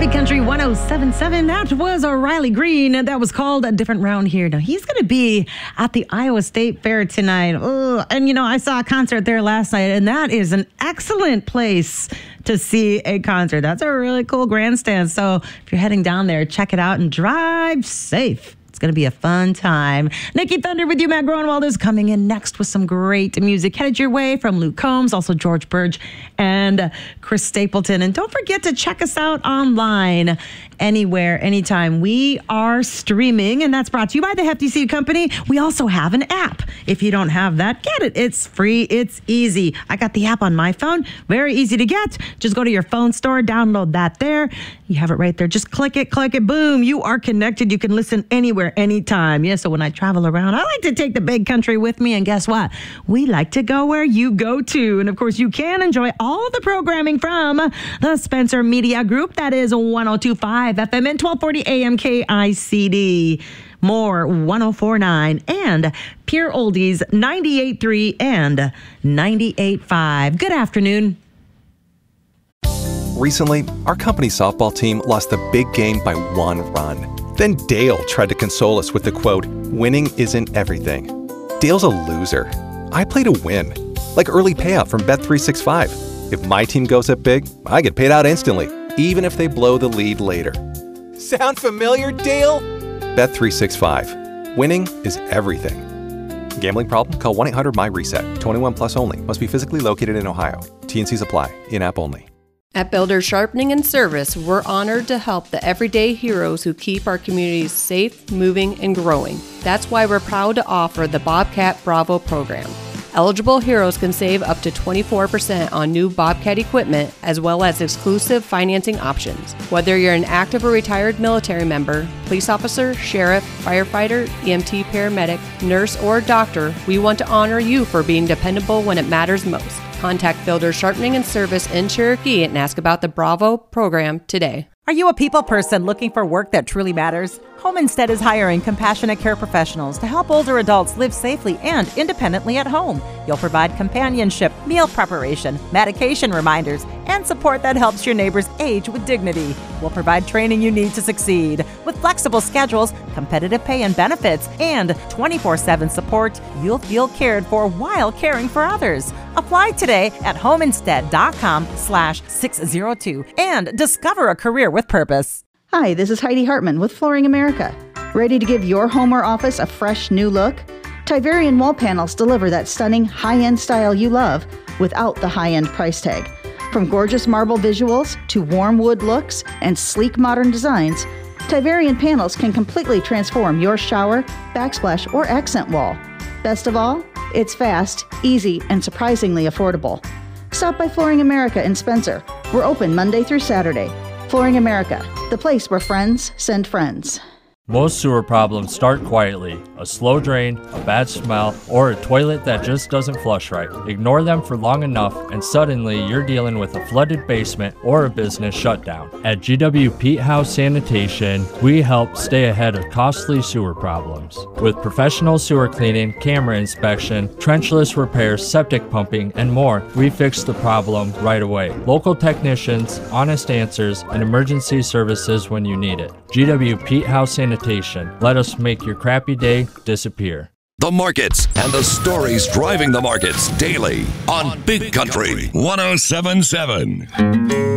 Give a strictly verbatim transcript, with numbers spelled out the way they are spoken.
Big Country one oh seven point seven. That was O'Reilly Green. That was called A Different Round Here. Now, he's going to be at the Iowa State Fair tonight. Oh, and, you know, I saw a concert there last night, and that is an excellent place to see a concert. That's a really cool grandstand. So if you're heading down there, check it out and drive safe. It's going to be a fun time. Nikki Thunder with you. Matt Gronwald is coming in next with some great music headed your way from Luke Combs, also George Burge and Chris Stapleton. And don't forget to check us out online anywhere, anytime. We are streaming, and that's brought to you by the Hefty Seed Company. We also have an app. If you don't have that, get it. It's free. It's easy. I got the app on my phone. Very easy to get. Just go to your phone store, download that there. You have it right there. Just click it, click it, boom. You are connected. You can listen anywhere, anytime. Yeah, so when I travel around, I like to take the Big Country with me, and guess what? We like to go where you go to. And of course, you can enjoy all the programming from the Spencer Media Group. That is one oh two point five F M and twelve forty A M K I C D. More one oh four point nine and Pure Oldies ninety-eight point three and ninety-eight point five. Good afternoon. Recently, our company softball team lost the big game by one run. Then Dale tried to console us with the quote, "Winning isn't everything." Dale's a loser. I play to win. Like early payout from Bet three sixty-five. If my team goes up big, I get paid out instantly, even if they blow the lead later. Sound familiar, Dale? Bet three sixty-five. Winning is everything. Gambling problem? Call one eight hundred M Y reset. twenty-one plus only. Must be physically located in Ohio. T and Cs apply. In-app only. At Builders Sharpening and Service, we're honored to help the everyday heroes who keep our communities safe, moving, and growing. That's why we're proud to offer the Bobcat Bravo program. Eligible heroes can save up to twenty-four percent on new Bobcat equipment, as well as exclusive financing options. Whether you're an active or retired military member, police officer, sheriff, firefighter, E M T paramedic, nurse, or doctor, we want to honor you for being dependable when it matters most. Contact Builders Sharpening and Service in Cherokee and ask about the Bravo program today. Are you a people person looking for work that truly matters? Home Instead is hiring compassionate care professionals to help older adults live safely and independently at home. You'll provide companionship, meal preparation, medication reminders, and support that helps your neighbors age with dignity. We'll provide training you need to succeed. With flexible schedules, competitive pay and benefits, and twenty-four seven support, you'll feel cared for while caring for others. Apply today at homeinstead.com slash 602 and discover a career with purpose. Hi, this is Heidi Hartman with Flooring America. Ready to give your home or office a fresh new look? Tiverian wall panels deliver that stunning high-end style you love without the high-end price tag. From gorgeous marble visuals to warm wood looks and sleek modern designs, Tiverian panels can completely transform your shower, backsplash, or accent wall. Best of all, it's fast, easy, and surprisingly affordable. Stop by Flooring America in Spencer. We're open Monday through Saturday. Flooring America, the place where friends send friends. Most sewer problems start quietly. A slow drain, a bad smell, or a toilet that just doesn't flush right. Ignore them for long enough and suddenly you're dealing with a flooded basement or a business shutdown. At G W Pete House Sanitation, we help stay ahead of costly sewer problems. With professional sewer cleaning, camera inspection, trenchless repairs, septic pumping, and more, we fix the problem right away. Local technicians, honest answers, and emergency services when you need it. G W Pete House Sanitation. Let us make your crappy day disappear. The markets and the stories driving the markets daily on Big Country one oh seven point seven.